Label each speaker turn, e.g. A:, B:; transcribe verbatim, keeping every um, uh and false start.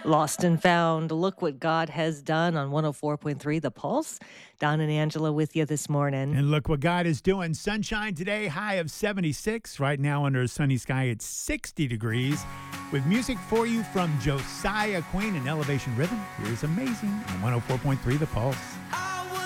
A: Lost and Found. Look what God has done on one oh four point three The Pulse. Don and Angela with you this morning.
B: And look what God is doing. Sunshine today, high of seventy-six. Right now, under a sunny sky, it's sixty degrees. With music for you from Josiah Queen and Elevation Rhythm, here's Amazing on one oh four point three The Pulse.